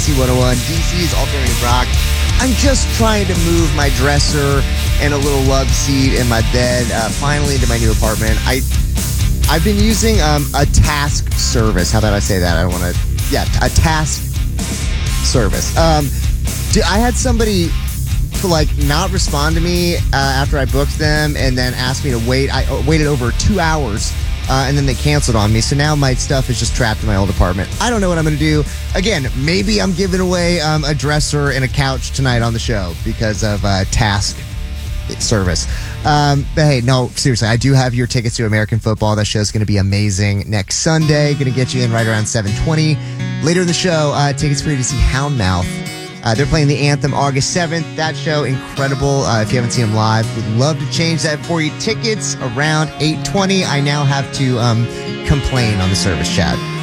DC 101, DC's Alternative Rock. I'm just trying to move my dresser and a little love seat in my bed finally into my new apartment. I've been using a task service. How about I say that? I don't want to... Yeah, a task service. I had somebody to not respond to me after I booked them and then asked me to wait. I waited over 2 hours and then they canceled on me. So now my stuff is just trapped in my old apartment. I don't know what I'm going to do. Again, maybe I'm giving away a dresser and a couch tonight on the show because of task service. But hey, no, seriously, I do have your tickets to American football. That show's going to be amazing next Sunday. Going to get you in right around 7:20. Later in the show, tickets for you to see Houndmouth. They're playing the anthem August 7th. That show, incredible. If you haven't seen them live, would love to change that for you. Tickets around 8:20. I now have to complain on the service chat.